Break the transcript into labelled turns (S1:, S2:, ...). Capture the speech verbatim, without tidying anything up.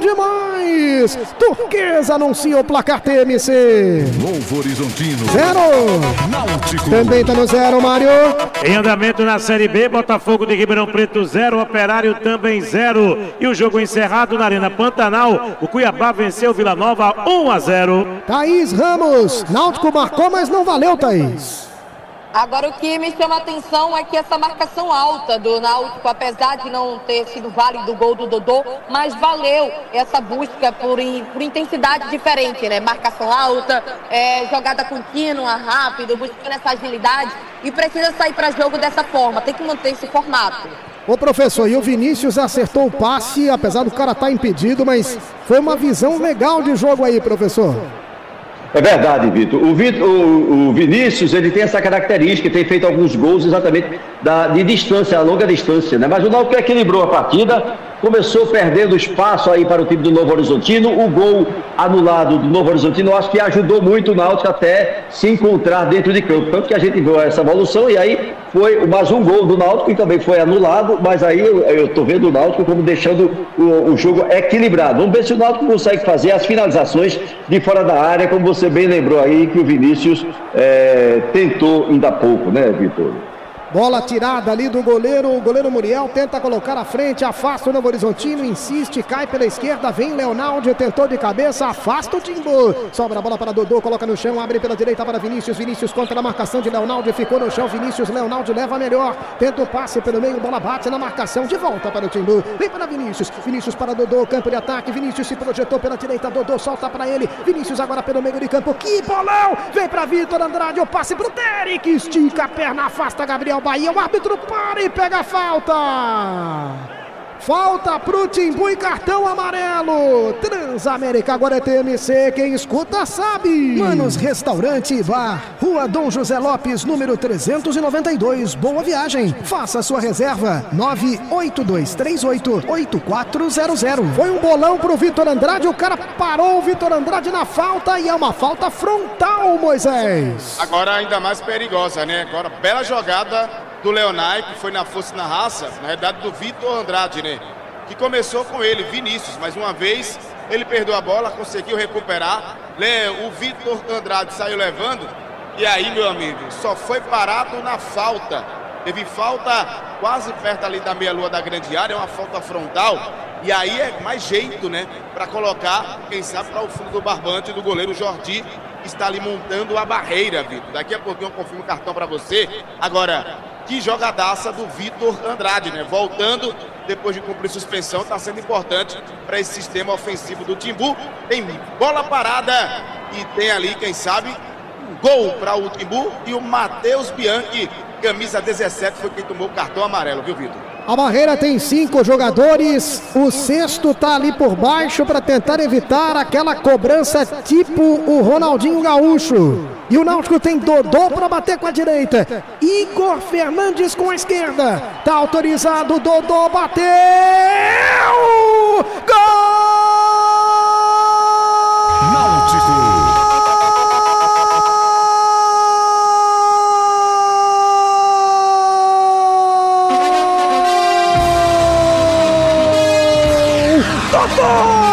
S1: demais. Turquesa anuncia o placar T M C.
S2: Novo Horizontino.
S1: Zero.
S2: Náutico.
S1: Também tá no zero, Mário.
S3: Em andamento na Série B, Botafogo de Ribeirão Preto zero, Operário também zero. E o jogo encerrado na Arena Pantanal, o Cuiabá venceu Vila Nova um a zero.
S1: Thaís Ramos, Náutico marcou, mas não valeu, Thaís.
S4: Agora o que me chama a atenção é que essa marcação alta do Náutico, apesar de não ter sido válido o gol do Dodô, mas valeu essa busca por, por intensidade diferente, né? Marcação alta, é, jogada contínua, rápido, buscando essa agilidade e precisa sair para jogo dessa forma, tem que manter esse formato.
S1: Ô professor, e o Vinícius acertou o passe, apesar do cara estar impedido, mas foi uma visão legal de jogo aí, professor.
S5: É verdade, Vitor. O, Vitor, o, o Vinícius, ele tem essa característica, tem feito alguns gols exatamente da, de distância, a longa distância, né? Mas o Náutico equilibrou a partida, começou perdendo espaço aí para o time do Novo Horizontino. O gol anulado do Novo Horizontino, eu acho que ajudou muito o Náutico até se encontrar dentro de campo. Tanto que a gente viu essa evolução e aí foi mais um gol do Náutico e também foi anulado, mas aí eu estou vendo o Náutico como deixando o, o jogo equilibrado. Vamos ver se o Náutico consegue fazer as finalizações de fora da área, como você bem lembrou aí que o Vinícius é, tentou ainda há pouco, né, Vitor?
S1: Bola tirada ali do goleiro, o goleiro Muriel tenta colocar à frente, afasta o Novo Horizontino, insiste, cai pela esquerda, vem Leonardo, tentou de cabeça, afasta o Timbu, sobra a bola para Dodô, coloca no chão, abre pela direita para Vinícius, Vinícius contra a marcação de Leonardo, ficou no chão, Vinícius, Leonardo leva melhor, tenta o passe pelo meio, bola bate na marcação, de volta para o Timbu, vem para Vinícius, Vinícius para Dodô, campo de ataque, Vinícius se projetou pela direita, Dodô solta para ele, Vinícius agora pelo meio de campo, que bolão, vem para Vitor Andrade, o passe pro Derek, estica a perna, afasta Gabriel Bahia, o árbitro para e pega a falta. Falta pro Timbu e cartão amarelo. Transamérica, agora é T M C, quem escuta sabe. Manos Restaurante e Bar, Rua Dom José Lopes, número trezentos e noventa e dois, Boa Viagem. Faça sua reserva, nove oito dois três oito oito quatro zero zero. Foi um bolão pro Vitor Andrade, o cara parou o Vitor Andrade na falta e é uma falta frontal, Moisés.
S6: Agora ainda mais perigosa, né? Agora bela jogada do Leonai, que foi na força e na raça, na realidade do Vitor Andrade, né? Que começou com ele, Vinícius, mais uma vez ele perdeu a bola, conseguiu recuperar, o Vitor Andrade saiu levando e aí, meu amigo, só foi parado na falta. Teve falta quase perto ali da meia-lua da grande área, uma falta frontal, e aí é mais jeito, né, para colocar, quem sabe, para o fundo do barbante do goleiro Jordi, que está ali montando a barreira, Vitor. Daqui a pouquinho eu confirmo o cartão para você. Agora, que jogadaça do Vitor Andrade, né? Voltando depois de cumprir suspensão, está sendo importante para esse sistema ofensivo do Timbu. Tem bola parada e tem ali, quem sabe, um gol para o Timbu e o Matheus Bianchi, camisa dezessete, foi quem tomou o cartão amarelo, viu, Vitor?
S1: A barreira tem cinco jogadores, o sexto tá ali por baixo para tentar evitar aquela cobrança tipo o Ronaldinho Gaúcho. E o Náutico tem Dodô para bater com a direita, Igor Fernandes com a esquerda, tá autorizado, Dodô bateu, gol! Dodô!